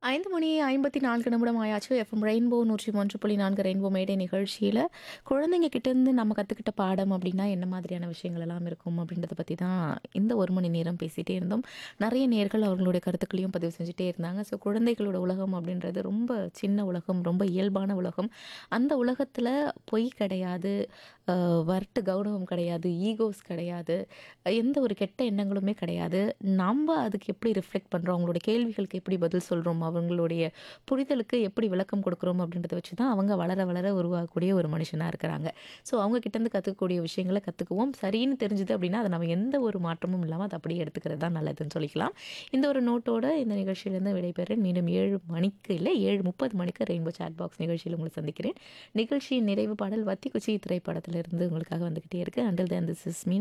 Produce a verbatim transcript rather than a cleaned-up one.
ஐந்து மணி ஐம்பத்தி நான்கு நிமிடம் ஆயாச்சு. எஃப்எம் ரெயின்போ நூற்றி ஒன்று புள்ளி நான்கு ரெயின்போ மேடை நிகழ்ச்சியில, குழந்தைங்க கிட்டேருந்து நம்ம கத்துக்கிட்ட பாடம் அப்படின்னா, என்ன மாதிரியான விஷயங்கள் எல்லாம் இருக்கும் அப்படின்றத பத்தி தான் இந்த ஒரு மணி நேரம் பேசிட்டே இருந்தோம். நெறைய நேயர்கள் அவர்களுடைய கருத்துக்களையும் பதிவு செஞ்சுட்டே இருந்தாங்க. ஸோ குழந்தைகளோட உலகம் அப்படின்றது ரொம்ப சின்ன உலகம், ரொம்ப இயல்பான உலகம். அந்த உலகத்துல பொய் கிடையாது, அ வர்ட்டு கௌரவம் கிடையாது, ஈகோஸ் கிடையாது, எந்த ஒரு கெட்ட எண்ணங்களுமே கிடையாது. நம்ப அதுக்கு எப்படி ரிஃப்ளெக்ட் பண்றோம், அவங்களோட கேள்விகளுக்கு எப்படி பதில் சொல்றோம், அவங்களுடைய புரிதலுக்கு எப்படி விளக்கம் கொடுக்குறோம் அப்படின்றத வச்சு தான் அவங்க வளர வளர உருவாகக்கூடிய ஒரு மனுஷனா இருக்கிறாங்க. ஸோ அவங்க கிட்டேருந்து கத்துக்கக்கூடிய விஷயங்கள கத்துக்குவோம். சரின்னு தெரிஞ்சுது அப்படின்னா, அத நம்ம எந்த ஒரு மாற்றமும் இல்லாம அத அப்படியே எடுத்துக்கிறது தான் நல்லதுன்னு சொல்லிக்கலாம். இந்த ஒரு நோட்டோட இந்த நிகழ்ச்சியிலேருந்து விடைபெறேன். மீண்டும் ஏழு மணிக்கு இல்ல ஏழு முப்பது மணிக்கு ரெயின்போ சாட் பாக்ஸ் நிகழ்ச்சியில உங்களை சந்திக்கிறேன். நிகழ்ச்சியின் நிறைவு பாடல் வத்திக்குச்சி திரைப்படத்திலிருந்து உங்களுக்காக வந்துகிட்டே இருக்கு. Until then this is Meena.